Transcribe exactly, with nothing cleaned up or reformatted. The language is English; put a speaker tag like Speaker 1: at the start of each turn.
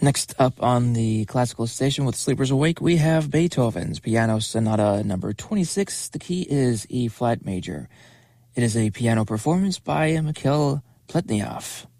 Speaker 1: Next up on the classical station with Sleepers Awake, we have Beethoven's Piano Sonata number twenty-six. The key is E-flat major. It is a piano performance by Mikhail Pletnyov.